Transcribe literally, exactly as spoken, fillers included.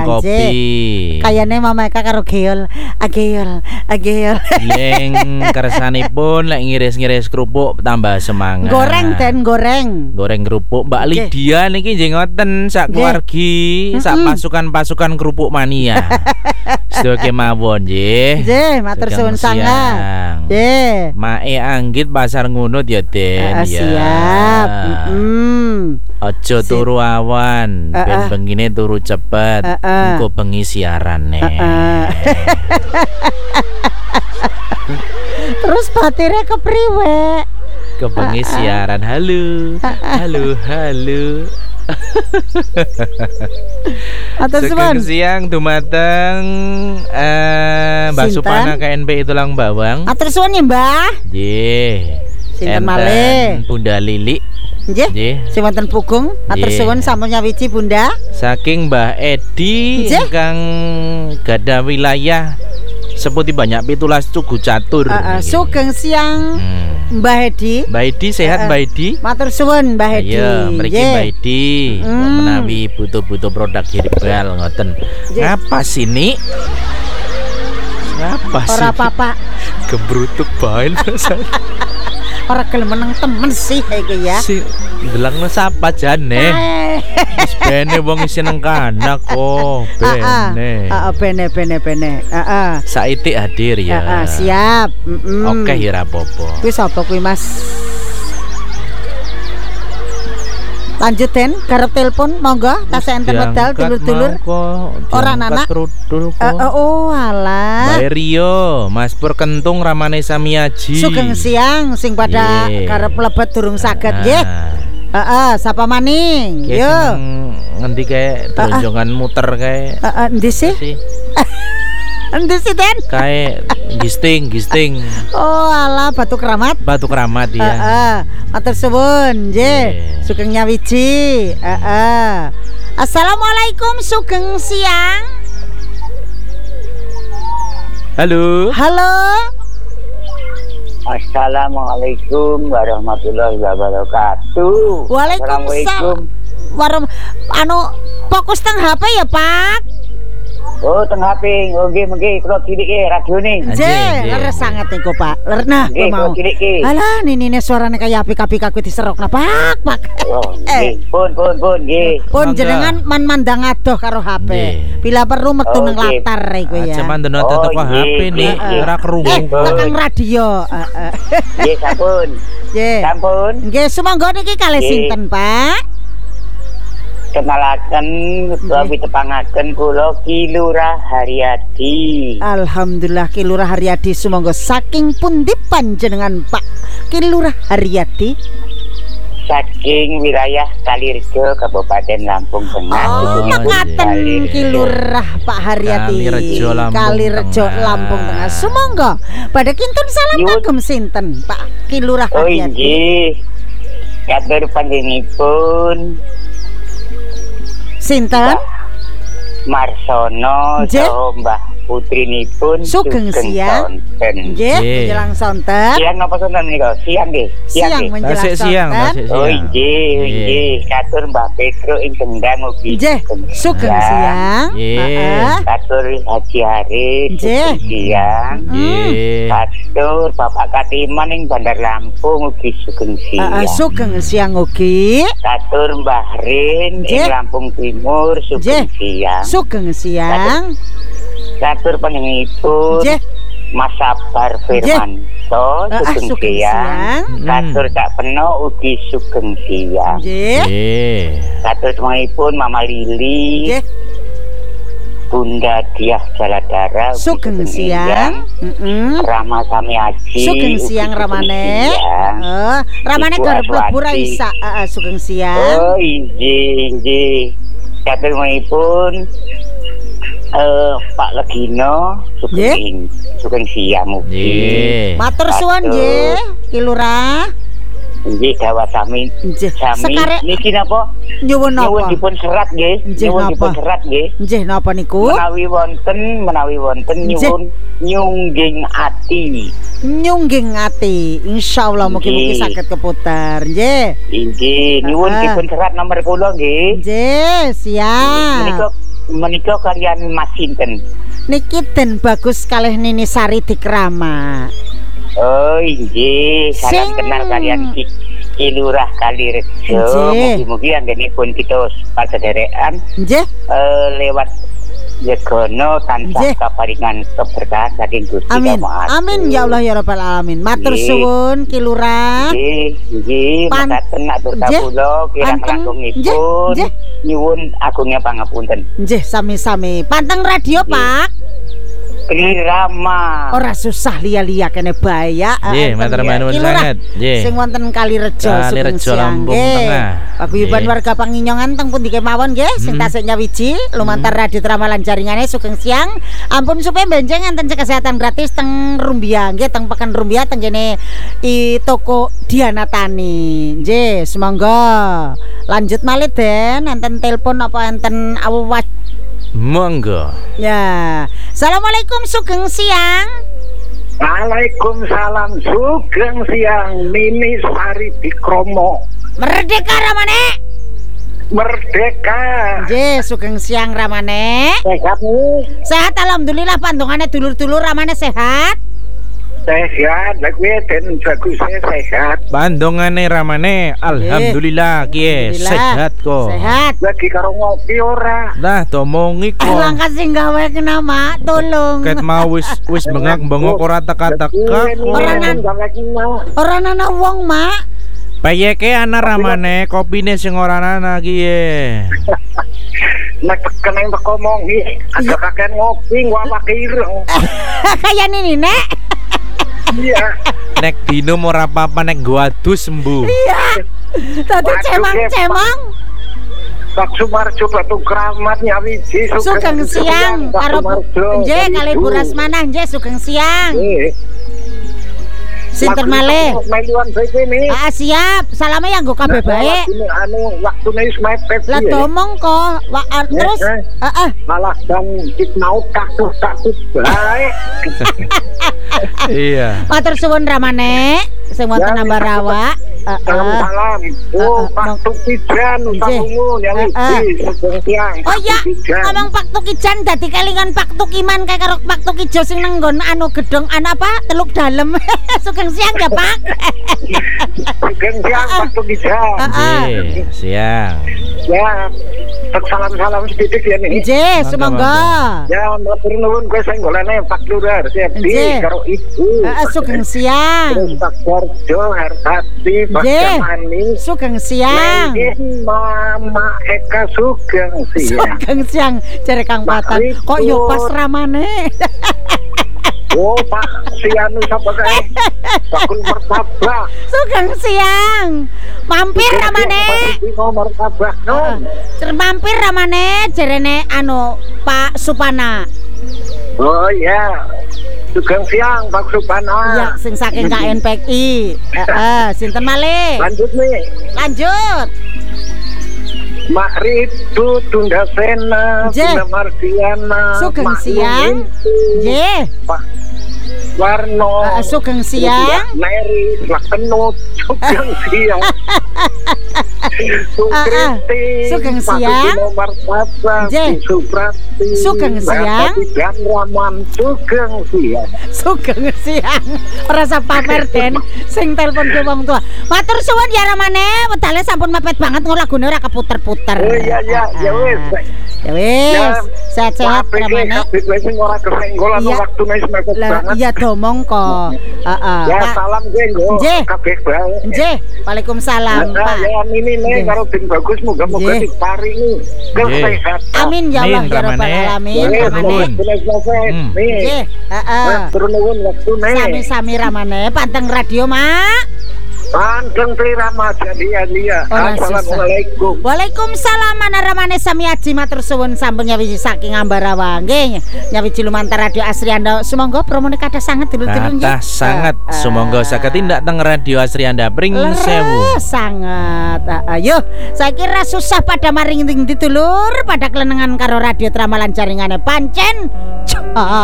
kopi. Kayane Mama Eka karo Geol, Ageol, Ageol. Leng kersanipun lek ngiris-ngiris kerupuk tambah semangat. Goreng Den, goreng. Goreng kerupuk Mbak Nggih. Lydia niki nggih ngoten sak Nggih. keluargi, sak Mm-mm. pasukan-pasukan kerupuk mania. Sedaya mawon nggih. Nggih, matur suwun sangat. Nggih. Mae Anggit pasar ngunut ya Den. Ah, ya. siap. Mm-mm. Ojo Sip. turu awan, Ah, ben ah. bengine turu cepet. Ah, ah. Engko bengi siarane. Heeh. Terus batirnya kepriwe? Kebengi Ah, ah. siaran. Halo. Halo, halo. Matur suwun. Sugeng siang dumateng eh Mbak Sinten? Supana K N P I Tulang Bawang. Matur suwun ya, Mbah. Nggih. Sinten Enten malih? Bunda Lili. Nggih. Nggih. Sing wonten Pugung, matur Nggih. suwun sampun nyawiji Bunda. Saking Mbah Edi Nggih. ingkang gadah wilayah seputi banyak pitulas tugu catur. Heeh, Nggih. sugeng siang Hmm. Mbah Edi. Mbak Edi sehat Eh, Mbak Edi? Matur suwun Mbah Edi. Ayo, mriki Nggih. Mbak Edi Hmm. menawi butuh-butuh produk herbal ngoten. Nggih. Ngapa sini? Ngapa sih? Ora apa-apa. Gebrutuk bae rasane. Ora gelem meneng temen sih iki ya. Si ndelengno sapa jane? Eh. Wis bene wong isi nang kana kok. Bene. Heeh, bene bene bene. Heeh. Saiki hadir ya. Heeh, siap. Heeh. Oke, ya ora apa-apa. Kuwi sapa kuwi, Mas? Lanjut Den, garap telepon monggo, tas enten medal dulur-dulur. Ora, Nana. Trudul kok. Eh, eh, oh alah. Mbak Rio, Mas Pur Kentung Ramane Samiaji. Sugeng siang sing pada Nggih. karep lebet durung saged Nah, nggih. Heeh, sapa maning? kayak Yo. seneng ngendi kayak teronjongan muter kayak Heeh, endi sih? sih Endi sih Den? kayak gisting gisting Oh alah Batu Keramat. Batu Keramat ya. Heeh. Matur suwun, nggih. Nggih. Sugeng nyawiji. Heeh. Assalamualaikum, sugeng siang. Halo. Halo. Assalamualaikum warahmatullahi wabarakatuh. Waalaikumsalam. Warem anu fokus teng H P ya, Pak? Oh, teng H P, nggih nggih kula cilike radione. Nggih, Nggih, nggih. leres sangat niku, Pak. Ler nah, Nggih, ku mau. kula cilike. Alah, ninine suarane kaya apik-apik aku diserokna, Pak, Pak. Oh, Eh. nggih, pun pun pun nggih. Pun Mangga. jenengan man mandang adoh karo H P. Nggih. Bila perlu metu Oh, nang nggih. latar iku ya. Aja mandono Oh, toko H P nggih, nih nggih. ora krungu. Eh, Pun. tekan radio. Heeh. Nggih, sampun. Nggih. Sampun. Nggih, sumangga niki kalih Nggih. sinten, Pak? Kenalaken kula pitepangaken kula Ki Lurah Haryadi. Alhamdulillah Ki Lurah Haryadi sumangga saking pundi panjenengan Pak Ki Lurah Haryadi? Saking wilayah Kalirjo Kabupaten Lampung Tengah. Oh, Dukunipun ngaten Kalirjo. Ki Lurah Pak Haryati. Kalirjo, Lampung Kalirjo, Tengah. Lampung Tengah. Sumangga badhe kinten salam Yun. kagem sinten Pak Ki Lurah Oh Haryati? inggih. Katur panjenenganipun Sinten? Marsono Nggih. saha Mbah putrinipun Sugeng siang. sonten. Nggih, Nggih. menjelang sonten. Siang napa sonten nika? Siang nggih. Siang nggih. menjelang Tasik siang, sonten. tasik Oh siang. inggih, inggih. Katur Mbah Petro ing Kendang ugi. Nggih, sugeng siang. Nggih. Heeh. Katur Haji Haris Nggih. sugeng siang. Nggih. Katur Bapak Katiman ing Bandar Lampung ugi sugeng Heeh, siang. sugeng siang ugi. Katur Mbah Rin Nggih. ing Lampung Timur sugeng Nggih. siang. Sugeng siang. Katur panjenenganipun Nggih. Mas Sabar Firmanto Heeh, sugeng sugeng siang. siang. Hmm. Katur Cak Peno ugi sugeng siang. Nggih. Nggih. Katur semuanya Mama Lili, Nggih. Bunda Diah Jaladara ugi Sugeng siang. Heeh. Rama Samiaji Sugeng ugi siang sugeng Ramane. siang. Oh, Ramane Ibu garep lebu ra Aswati. isa. Heeh, sugeng Oh siang. inggih inggih. Katur semuanya eh Pak Legino sugeng sugeng siang ugi. Nggih. Matur suwun Katur. nggih, Ki Lurah. Nggih dawa sami Nggih. sami Sekarek niki napa? nyuwun Nyuwun napa? dipun serat nggih. Nggih, Nyuwun napa? dipun serat nggih. Nggih napa niku? Menawi wonten menawi wonten Nggih. nyuwun nyungging ati. Nyungging ati. Insyaallah mugi-mugi Nggih. saged keputar. Nggih. Inggih, nyuwun Ah. dipun serat nomor kula nggih. Nggih, siap. Menika menika kalian Mas sinten? Niki Den Bagus kalih Nini Sari dikrama. Oh inggih, salam Sing. kenal kalian Ki, Ki Lurah Kalirejo. Inggih. Mugi-mugi anggenipun kita pasederekan Nggih. eh, lewat Yegono tansah Nggih. kaparingan keberkahan saking Gusti Amin. Kang Maha. Amin ya Allah ya rabbal alamin. Matur Nggih. suwun Ki Lurah. Nggih, nggih, Pan- mekaten atur Nggih. kawula kirang Panteng. langkungipun Nggih. nyuwun agungnya pangapunten. Nggih sami-sami. Panteng radio, Pak. Klirama. Ora susah lia-lia kene bahaya. Nggih, matur nuwun sanget. Nggih. Sing wonten Kalirejo Kalirejo, Sugeng Siang. Lampung Nggih. Tengah. Paguyuban Nggih. warga Panginyongan teng pundi kemawon nggih, sing Hmm. tasik nyawiji lumantar radio Tramalan jaringane Sugeng Siang. Ampun supaya benjeng enten cek kesehatan gratis teng Rumbia nggih, teng Pekan Rumbia teng kene i toko Diana Tani. Nggih, semangga. Lanjut malih Den, enten telepon apa enten awat. Monggo. Ya. Assalamualaikum Sugeng Siang. Waalaikumsalam, Sugeng Siang, Nini Sari Dikromo. Merdeka ramane. Merdeka. Nggih, Sugeng Siang ramane. Sehat nih? Sehat alhamdulillah, pandongane dulur-dulur ramane sehat. Sehat, lagi dan bagusnya sehat. Pandongane ramane alhamdulillah kiye Alhamdulillah. sehat kok. Sehat. Lagi karo ngopi ora? Lah domongi kok. Langkah sing gawe kena mak, tolong. Ket mau wis wis bengak-bengok ora teka-teka kok. Orang- Ora ana wong, Mak. Payeke ana ramane kopine sing ora ana kiye. Nek keneng teko mongi, ada kakek ngopi ngawak ireng. Kayak ini, Nek. Iya. Nek dinum ora apa-apa nek gua adus sembuh. Iya. Tadi Waduh, cemang-cemang. Pak Sumarjo Batu Kramat nyawiji Sugeng Siang karo nggih kali Bu Rasmanah nggih Sugeng Siang. Sinten malih? Meluan saiki ini. Ah siap. Salame yang nggo kabeh bae. Ini anu waktune wis mepet. Lah piye? domong kok. Wa, ah, terus eh. heeh. Malah dan mau kasus-kasus baik. Iya. Matur suwun ramane sing wonten Ya, nambah rawa. Heeh. Salam-salam. Oh, Eh, eh, Pak nong- Tukijan Nggih. Usamungu yang Eh, eh. iki Sugeng Siang. Oh Pak iya, Tukijan. ngomong Pak Tukijan dadi kelingan Pak Tukiman kayak karo Pak Tukijo sing nang nggon anu gedung anu apa Teluk Dalem. Sugeng Siang ya, Pak. Sugeng Siang Pak Tukijan. Heeh. Nggih, siang. Ya, tak salam-salam sedikit ya nih. Nggih, Mangga, sumangga. Ya, matur nuwun kowe sing golene Pak Lurah Septi Nggih. karo Ibu. Heeh, Sugeng Terus Siang. Pak Warjo Hartati, Pak Nggih. Jamani. Sugeng Siang. Nggih, Mama Eka Sugeng Siang. Sugeng Siang jare Kang Patan. Kok yo pas ramane. Oh, Pak Sianu sapa kae? Bakul martabak. Sugeng Siang. Mampir ramane. Nomor martabak. Heeh. Cer mampir ramane jarene anu Pak Supana. Oh iya. Sugeng Siang Pak Iya, Supana. sing saking K N P I. Heeh, sinten malih? Lanjut nih. Lanjut. Mak Ritu Tunda Sena, Nggih. Tunda Mardiana, Sugeng Mak Siang. Numintu, Nggih. Pak Warno, Heeh, Sugeng Siang. Mary, Lakenut, Sugeng Siang. Sukriti, Sugeng Pak Siang. Sutino Martabak, Nggih. Suprati, Sugeng Siang. Dan Raman, Sugeng Siang. Sugeng Siang. Ora usah pamer Den, sing telepon ke wong tua. Matur suwun ya ramane, wedale sampun mepet banget ngono lagune ora keputer-puter. Oh iya iya, ya wis. Ya wis, sehat-sehat Kabeh ramane. kabeh kowe sing ora kesenggolan Iya. waktune wis mepet Lah banget. iya domong kok. Heeh. Ya Pak. salam gue nggo Nggih. kabeh bae. Nggih, Waalaikumsalam, Nah, Pak. ya ini nih Nggih. karo tim bagus muga-muga Nggih. diparingi kesehatan. Amin ya Allah Amin, ya rabbal Ramane. alamin. Nggih, Ramane. selesai. Hmm. Nih. Nggih, heeh. Matur nuwun waktune. Sami-sami ramane panteng radio, Mak. Panteng Tri Ramadhani ya. Ora susah. Assalamualaikum. Waalaikumsalam manaramane sami aji matur suwun sampun nyawiji saking Ambarawa nggih nyawiji lumantar radio Asrianda sumangga promone kathah sanget dulur-dulur nggih. Kathah sangat Eh, sumangga saged tindak teng radio Asrianda pring Leres sewu. sangat. Ayo, saya kira susah pada maring dulur pada kelenengan karo radio Tramalan jaringane pancen.